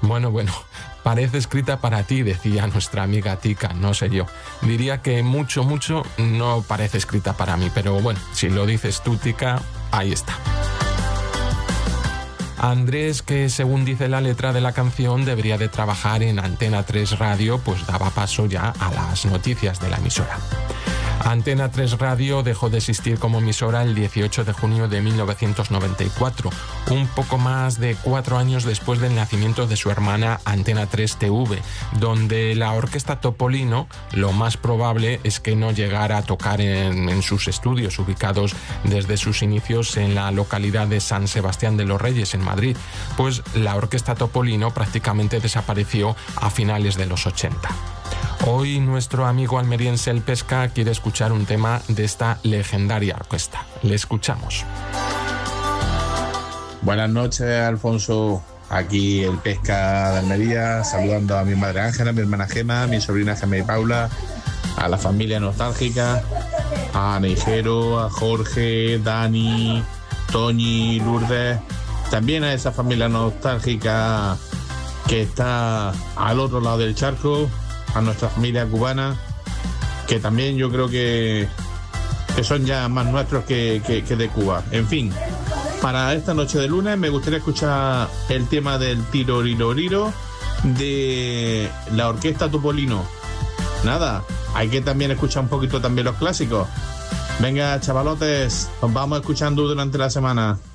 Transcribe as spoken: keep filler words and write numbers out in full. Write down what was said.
Bueno, bueno, parece escrita para ti, decía nuestra amiga Tica, no sé yo. Diría que mucho, mucho no parece escrita para mí, pero bueno, si lo dices tú, Tica, ahí está. Andrés, que según dice la letra de la canción debería de trabajar en Antena tres Radio, pues daba paso ya a las noticias de la emisora. Antena tres Radio dejó de existir como emisora el dieciocho de junio de mil novecientos noventa y cuatro, un poco más de cuatro años después del nacimiento de su hermana Antena tres T V, donde la Orquesta Topolino lo más probable es que no llegara a tocar en, en sus estudios, ubicados desde sus inicios en la localidad de San Sebastián de los Reyes, en Madrid, pues la Orquesta Topolino prácticamente desapareció a finales de los ochenta. Hoy nuestro amigo almeriense El Pesca quiere escuchar un tema de esta legendaria orquesta. Le escuchamos. Buenas noches, Alfonso. Aquí El Pesca de Almería, saludando a mi madre Ángela, a mi hermana Gema, a mi sobrina Gemma y Paula, a la familia nostálgica, a Neijero, a Jorge, Dani, Toñi, Lourdes, también a esa familia nostálgica que está al otro lado del charco, a nuestra familia cubana, que también yo creo que, que son ya más nuestros que, que, que de Cuba. En fin, para esta noche de lunes me gustaría escuchar el tema del Tiroriroriro de la Orquesta Topolino. Nada, hay que también escuchar un poquito también los clásicos. Venga, chavalotes, nos vamos escuchando durante la semana.